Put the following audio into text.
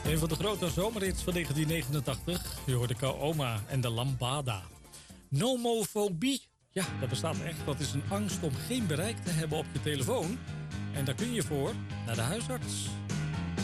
Een van de grote zomerhits van 1989. Je hoorde Kaoma en de Lambada. Nomofobie. Ja, dat bestaat echt. Dat is een angst om geen bereik te hebben op je telefoon. En daar kun je voor naar de huisarts.